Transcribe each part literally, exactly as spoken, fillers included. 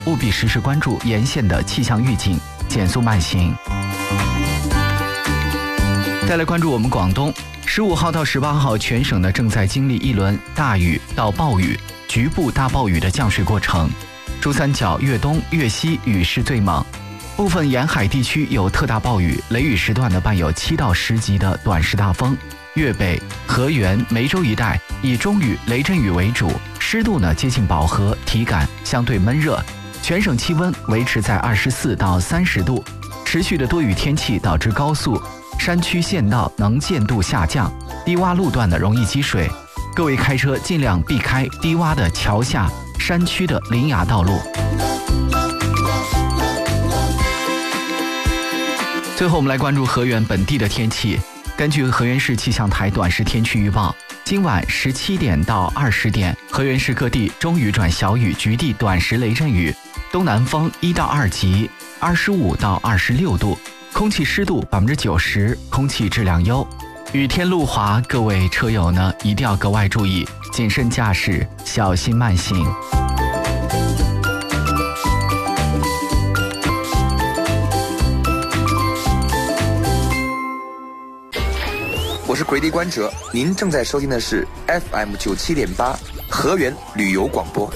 务必时时关注沿线的气象预警，减速慢行。再来关注我们广东，十五号到十八号，全省呢正在经历一轮大雨到暴雨、局部大暴雨的降水过程。珠三角、粤东、粤西雨势最猛，部分沿海地区有特大暴雨，雷雨时段呢伴有七到十级的短时大风。粤北、河源、梅州一带以中雨、雷阵雨为主，湿度呢接近饱和，体感相对闷热。全省气温维持在二十四到三十度，持续的多雨天气导致高速、山区县道能见度下降，低洼路段呢容易积水，各位开车尽量避开低洼的桥下、山区的林崖道路。最后我们来关注河源本地的天气。根据河源市气象台短时天气预报，今晚十七点到二十点，河源市各地中雨转小雨，局地短时雷阵雨，东南风一到二级，二十五到二十六度，空气湿度百分之九十，空气质量优。雨天路滑，各位车友呢一定要格外注意，谨慎驾驶，小心慢行。 我是魁地观者，您正在收听的是 F M 九七点八河源旅游广播。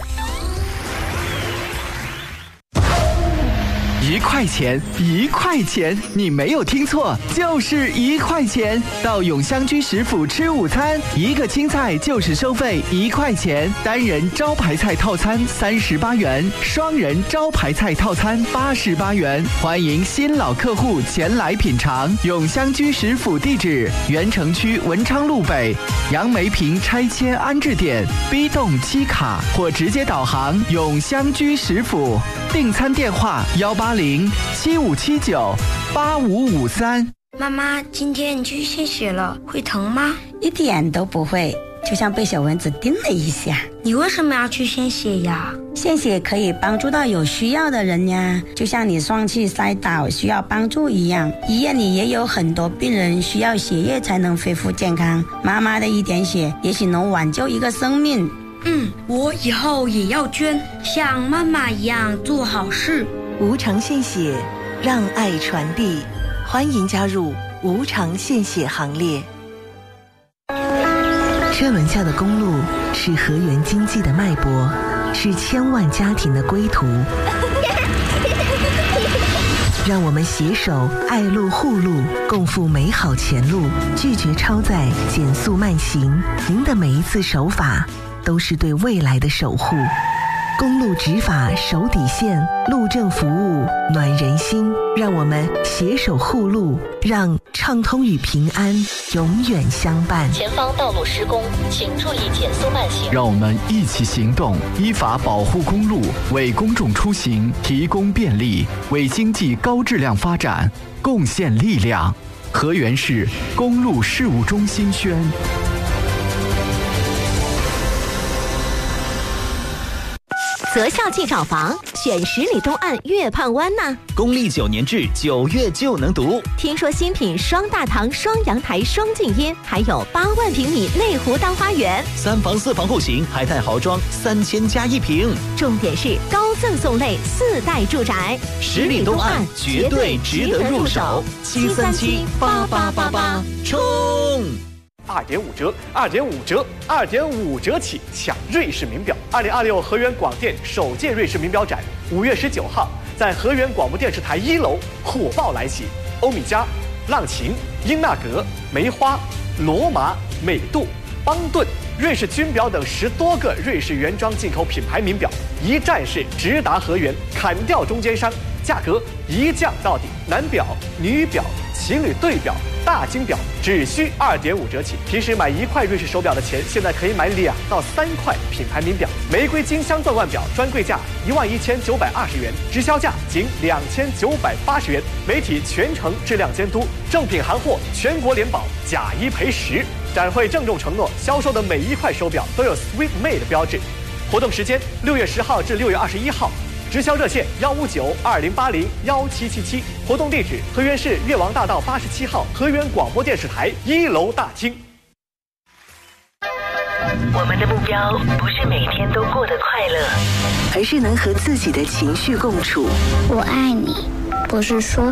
一块钱，一块钱，你没有听错，就是一块钱。到永香居食府吃午餐，一个青菜就是收费一块钱，单人招牌菜套餐三十八元，双人招牌菜套餐八十八元。欢迎新老客户前来品尝。永香居食府地址：原城区文昌路北杨梅坪拆迁安置点 B 栋七卡，或直接导航永香居食府。订餐电话：幺八零七五七九八五五三。 妈妈，今天你去献血了，会疼吗？ 一点都不会，就像被小蚊子叮了一下。 你为什么要去献血呀？ 献血可以帮助到有需要的人呀，就像你上气摔倒需要帮助一样。医院里也有很多病人需要血液才能恢复健康，妈妈的一点血也许能挽救一个生命。 嗯，我以后也要捐，像妈妈一样做好事。 无偿献血，让爱传递，欢迎加入无偿献血行列。车轮下的公路是河源经济的脉搏，是千万家庭的归途。让我们携手爱路护路，共赴美好前路，拒绝超载，减速慢行。您的每一次守法都是对未来的守护。公路执法守底线，路政服务暖人心。让我们携手护路，让畅通与平安永远相伴。 前方道路施工，请注意减速慢行。 让我们一起行动，依法保护公路，为公众出行提供便利，为经济高质量发展贡献力量。河源市公路事务中心宣。 择校即找房，选十里东岸月畔湾呐。 公立九年制，九月就能读。 听说新品双大堂、双阳台、双静音，还有八万平米内湖大花园， 三房四房户型，海泰豪装，三千加一平。 重点是高赠送类四代住宅， 十里东岸绝对值得入手。七三七八八八八，冲！ 二点五折，二点五折，二点五折起抢瑞士名表！二零二六河源广电首届瑞士名表展，五月十九号在河源广播电视台一楼火爆来袭。欧米茄、浪琴、英纳格、梅花、罗马、美度、邦顿、瑞士军表等十多个瑞士原装进口品牌名表，一站式直达河源，砍掉中间商，价格一降到底。男表、女表、情侣对表、大金表只需二点五折起。平时买一块瑞士手表的钱，现在可以买两到三块品牌名表。玫瑰金镶钻腕表专柜价一万一千九百二十元，直销价仅两千九百八十元。媒体全程质量监督，正品行货全国联保，假一赔十。展会郑重承诺，销售的每一块手表都有 Sweet Made 标志。活动时间六月十号至六月二十一号。直销热线幺五九二零八零幺七七七，活动地址河源市越王大道八十七号河源广播电视台一楼大厅。 我们的目标不是每天都过得快乐，而是能和自己的情绪共处。 我爱你，不是说